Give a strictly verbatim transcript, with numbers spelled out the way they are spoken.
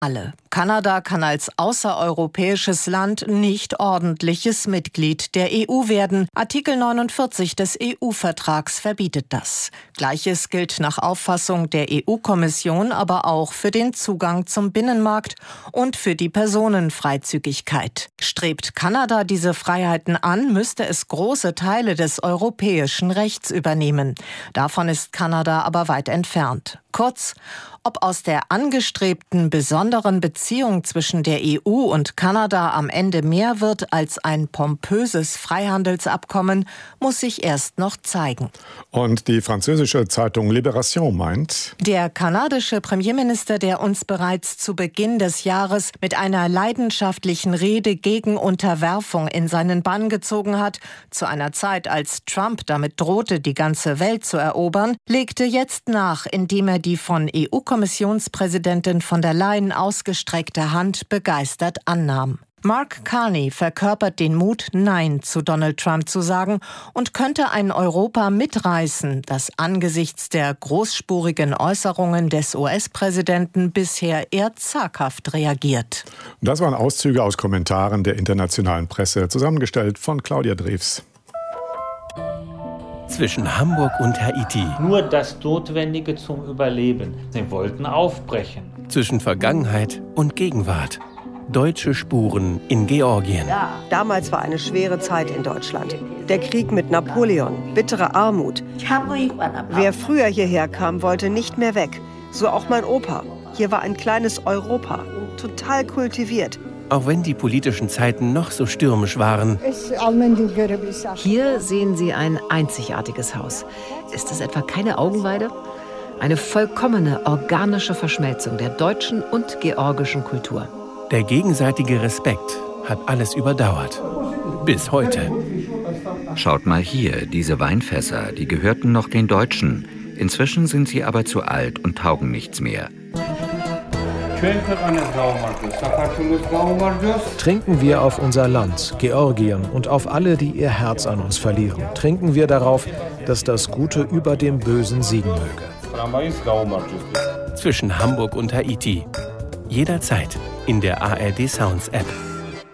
alle. Kanada kann als außereuropäisches Land nicht ordentliches Mitglied der E U werden. Artikel neunundvierzig des E U-Vertrags verbietet das. Gleiches gilt nach Auffassung der E U-Kommission aber auch für den Zugang zum Binnenmarkt und für die Personenfreizügigkeit. Strebt Kanada diese Freiheiten an, müsste es große Teile des europäischen Rechts übernehmen. Davon ist Kanada aber weit entfernt. Kurz, ob aus der angestrebten besonderen Beziehung zwischen der E U und Kanada am Ende mehr wird als ein pompöses Freihandelsabkommen, muss sich erst noch zeigen. Und die französische Zeitung Libération meint: Der kanadische Premierminister, der uns bereits zu Beginn des Jahres mit einer leidenschaftlichen Rede gegen Unterwerfung in seinen Bann gezogen hat, zu einer Zeit, als Trump damit drohte, die ganze Welt zu erobern, legte jetzt nach, indem er die von E U-Kommissionspräsidentin von der Leyen ausgestreckte Hand begeistert annahm. Mark Carney verkörpert den Mut, Nein zu Donald Trump zu sagen und könnte ein Europa mitreißen, das angesichts der großspurigen Äußerungen des U S-Präsidenten bisher eher zaghaft reagiert. Das waren Auszüge aus Kommentaren der internationalen Presse, zusammengestellt von Claudia Drews. Zwischen Hamburg und Haiti. Nur das Notwendige zum Überleben. Sie wollten aufbrechen. Zwischen Vergangenheit und Gegenwart. Deutsche Spuren in Georgien. Damals war eine schwere Zeit in Deutschland. Der Krieg mit Napoleon, bittere Armut. Wer früher hierher kam, wollte nicht mehr weg. So auch mein Opa. Hier war ein kleines Europa, total kultiviert. Auch wenn die politischen Zeiten noch so stürmisch waren. Hier sehen Sie ein einzigartiges Haus. Ist es etwa keine Augenweide? Eine vollkommene organische Verschmelzung der deutschen und georgischen Kultur. Der gegenseitige Respekt hat alles überdauert. Bis heute. Schaut mal hier, diese Weinfässer, die gehörten noch den Deutschen. Inzwischen sind sie aber zu alt und taugen nichts mehr. Trinken wir auf unser Land, Georgien, und auf alle, die ihr Herz an uns verlieren. Trinken wir darauf, dass das Gute über dem Bösen siegen möge. Zwischen Hamburg und Haiti. Jederzeit in der A R D Sounds App.